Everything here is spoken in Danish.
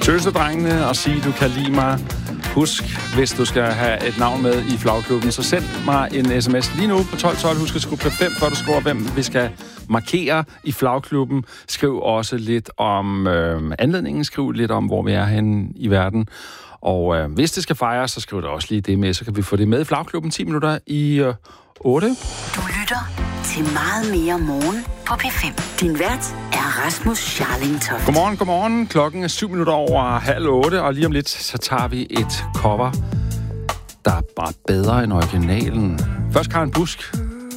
Tøsedrengene og sige, du kan lide mig. Husk, hvis du skal have et navn med i flagklubben, så send mig en sms lige nu på 1212. Husk at skrive +5, før du skriver, hvem vi skal markere i flagklubben. Skriv også lidt om anledningen. Skriv lidt om, hvor vi er henne i verden. Og hvis det skal fejres, så skriv det også lige det med, så kan vi få det med i flagklubben 10 minutter i 8. Du lytter til Meget mere morgen på P5. Din vært er Rasmus Scharling Toft. Godmorgen. Klokken er 7 minutter over 7:30, og lige om lidt, så tager vi et cover, der er bare bedre end originalen. Først Karen Busk